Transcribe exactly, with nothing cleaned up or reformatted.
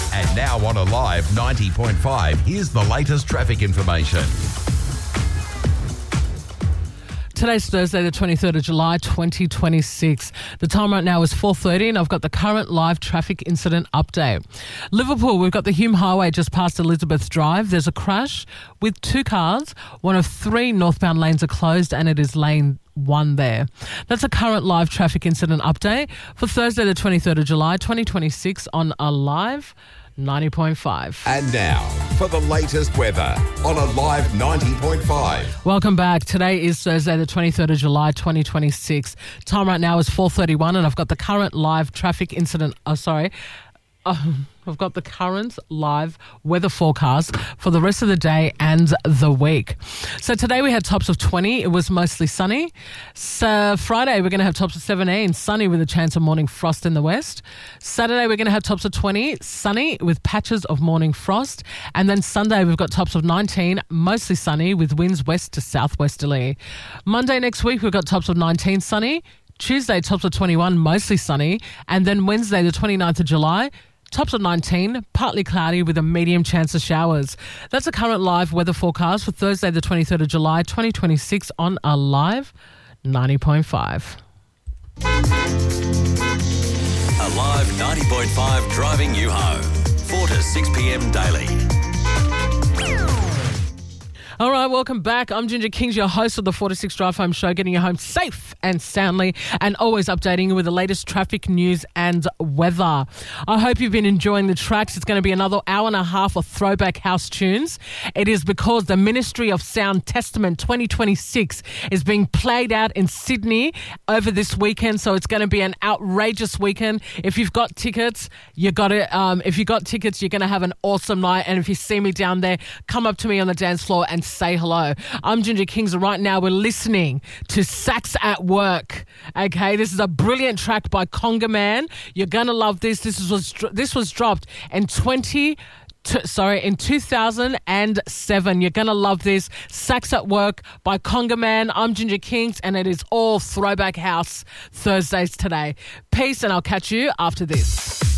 And now on Alive ninety point five, here's the latest traffic information. Today's Thursday, the twenty-third of July, twenty twenty-six. The time right now is four thirty and I've got the current live traffic incident update. Liverpool, we've got the Hume Highway just past Elizabeth Drive. There's a crash with two cars. One of three northbound lanes are closed and it is lane one there. That's a current live traffic incident update for Thursday, the twenty-third of July, twenty twenty-six on Alive ninety point five. And now for the latest weather on Alive ninety point five. Welcome back. Today is Thursday, the twenty-third of July, twenty twenty-six. Time right now is four thirty-one and I've got the current live traffic incident. Oh, sorry. Uh, I've got the current live weather forecast for the rest of the day and the week. So today we had tops of twenty. It was mostly sunny. So Friday we're going to have tops of seventeen, sunny with a chance of morning frost in the west. Saturday we're going to have tops of twenty, sunny with patches of morning frost. And then Sunday we've got tops of nineteen, mostly sunny with winds west to southwesterly. Monday next week we've got tops of nineteen, sunny. Tuesday tops of twenty-one, mostly sunny. And then Wednesday the twenty-ninth of July, tops of nineteen, partly cloudy with a medium chance of showers. That's a current live weather forecast for Thursday, the twenty-third of July, twenty twenty-six on Alive ninety point five. Alive ninety point five, driving you home. four to six p.m. daily. All right, welcome back. I'm Ginger Kings, your host of the four to six Drive Home Show, getting you home safe and soundly and always updating you with the latest traffic news and weather. I hope you've been enjoying the tracks. It's going to be another hour and a half of throwback house tunes. It is because the Ministry of Sound Testament twenty twenty-six is being played out in Sydney over this weekend, so it's going to be an outrageous weekend. If you've got tickets, you got it. Um, if you got tickets, you're going to have an awesome night, and if you see me down there, come up to me on the dance floor and say hello. I'm Ginger Kings, and right now we're listening to Sax at Work. Okay, this is a brilliant track by Conga Man. You're gonna love this. This was this was dropped in twenty. T- sorry, in two thousand seven. You're gonna love this. Sax at Work by Conga Man. I'm Ginger Kings, and it is all Throwback House Thursdays today. Peace, and I'll catch you after this.